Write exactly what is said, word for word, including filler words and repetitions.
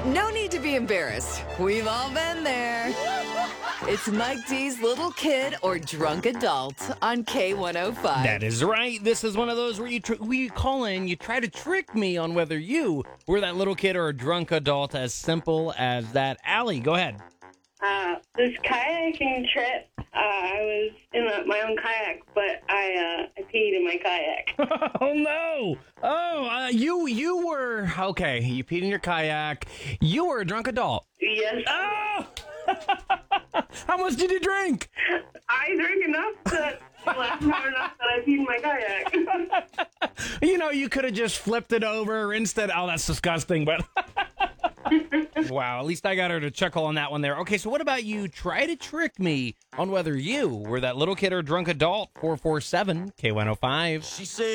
No need to be embarrassed. We've all been there. It's Mike D's Little Kid or Drunk Adult on K one oh five. That is right. This is one of those where you tr- we call in, you try to trick me on whether you were that little kid or a drunk adult, as simple as that. Allie, go ahead. Uh, this kayaking trip, uh, I was in a, my own kayak, but I uh, I peed in my kayak. Oh, no. Oh, uh, you you were, okay, you peed in your kayak. You were a drunk adult. Yes. Oh! How much did you drink? I drank enough that last not enough that I peed in my kayak. You know, you could have just flipped it over instead. Oh, that's disgusting, but... Wow, at least I got her to chuckle on that one there. Okay, so what about you? Try to trick me on whether you were that little kid or drunk adult. four four seven K one oh five. She said.